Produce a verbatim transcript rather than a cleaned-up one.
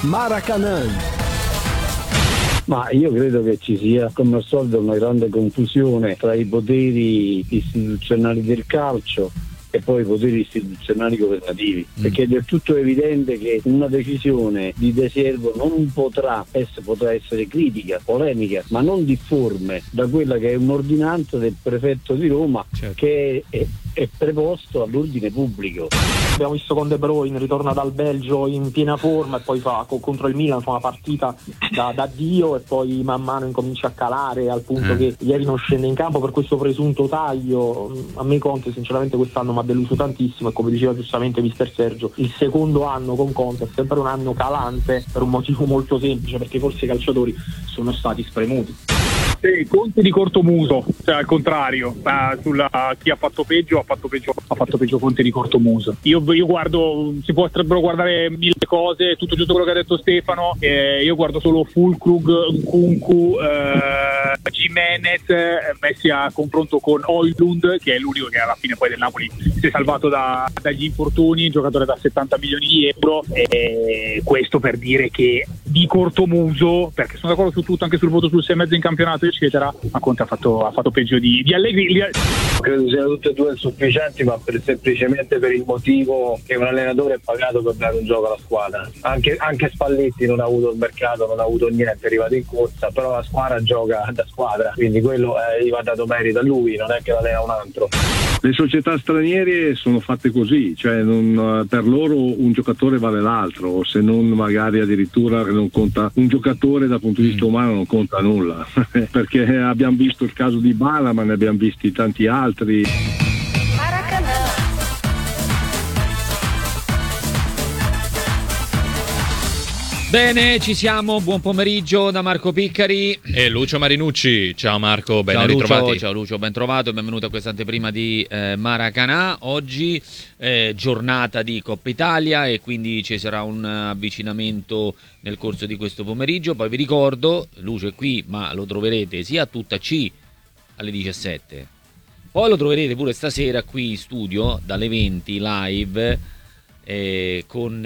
Maracanã. Ma io credo che ci sia, come al solito, una grande confusione tra i poteri istituzionali del calcio e poi i poteri istituzionali governativi, mm. perché è del tutto evidente che una decisione di De Siervo non potrà essere, potrà essere critica, polemica, ma non difforme da quella che è un'ordinanza del prefetto di Roma, certo. che è, è, è preposto all'ordine pubblico. Abbiamo visto con De Bruyne, ritorna dal Belgio in piena forma e poi fa contro il Milan fa una partita da, da Dio e poi man mano incomincia a calare al punto mm. che ieri non scende in campo per questo presunto taglio. A me Conte sinceramente quest'anno mi ha deluso tantissimo e come diceva giustamente mister Sergio, il secondo anno con Conte è sempre un anno calante per un motivo molto semplice, perché forse i calciatori sono stati spremuti. Sì, Conte di cortomuso, cioè al contrario, uh, sulla, chi ha fatto peggio ha fatto peggio, ha fatto peggio Conte di cortomuso. Io, io guardo, si potrebbero guardare mille cose, tutto giusto quello che ha detto Stefano, eh, io guardo solo Fulkrug, Nkunku, eh, Gimenez eh, messi a confronto con Højlund, che è l'unico che alla fine poi del Napoli si è salvato da, dagli infortuni, giocatore da settanta milioni di euro, e questo per dire che di cortomuso, perché sono d'accordo su tutto, anche sul voto sul sei e mezzo in campionato eccetera, ma Conte ha fatto, ha fatto peggio di, di Allegri. Credo siano tutte e due insufficienti, ma per, semplicemente per il motivo che un allenatore è pagato per dare un gioco alla squadra. Anche, anche Spalletti non ha avuto il mercato, non ha avuto niente, è arrivato in corsa, però la squadra gioca da squadra, quindi quello eh, gli va dato merito a lui, non è che l'allena un altro. Le società straniere sono fatte così, cioè non, per loro un giocatore vale l'altro, se non magari addirittura non conta un giocatore dal punto di vista umano, non conta nulla, perché abbiamo visto il caso di Bala, ma ne abbiamo visti tanti altri. Bene, ci siamo, buon pomeriggio da Marco Piccari e Lucio Marinucci. Ciao Marco, ben ciao ritrovati. Lucio, ciao Lucio, ben trovato e benvenuto a questa anteprima di eh, Maracanã. Oggi eh, giornata di Coppa Italia e quindi ci sarà un avvicinamento nel corso di questo pomeriggio. Poi vi ricordo, Lucio è qui, ma lo troverete sia a Tutta C alle diciassette, poi lo troverete pure stasera qui in studio dalle venti live eh, con